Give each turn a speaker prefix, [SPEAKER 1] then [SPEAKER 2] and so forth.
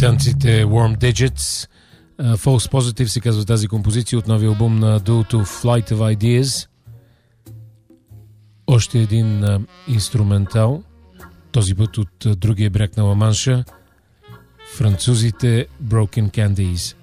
[SPEAKER 1] Британците Warm Digits. False Positive се казва тази композиция от новия албум на дуото Flight of Ideas. Още един инструментал, този път от другия бряг на Ла-Манша, французите Broken Candies.